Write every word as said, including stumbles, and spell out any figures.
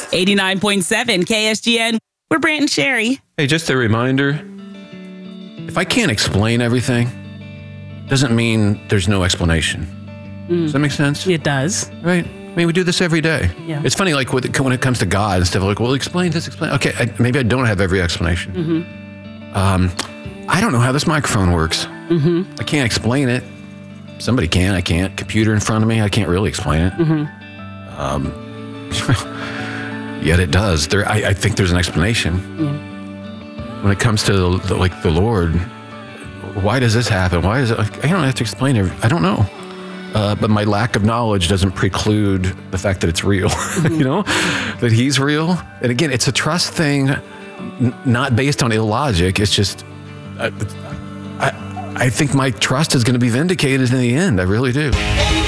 eighty-nine point seven K S G N. We're Brant and Sherry. Hey, just a reminder, if I can't explain everything, doesn't mean there's no explanation. Mm. Does that make sense? It does. Right? I mean, we do this every day. Yeah. It's funny, like with, when it comes to God and stuff, like, well, explain this, explain. Okay, I, maybe I don't have every explanation. Mm-hmm. Um, I don't know how this microphone works. Mm-hmm. I can't explain it. Somebody can, I can't. Computer in front of me, I can't really explain it. Mm-hmm. Um, yet it does. There, I, I think there's an explanation. Yeah. When it comes to the, the, like the Lord, why does this happen? Why is it? Like, I don't have to explain it. I don't know. Uh, but my lack of knowledge doesn't preclude the fact that it's real, mm-hmm. you know, that he's real. And again, it's a trust thing, n- not based on illogic. It's just, uh, I, I think my trust is going to be vindicated in the end. I really do.